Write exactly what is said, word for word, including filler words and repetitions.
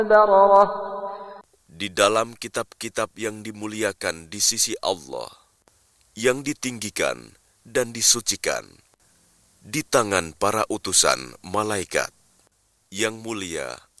Di dalam kitab-kitab yang dimuliakan di sisi Allah, yang ditinggikan dan disucikan, di tangan para utusan malaikat yang mulia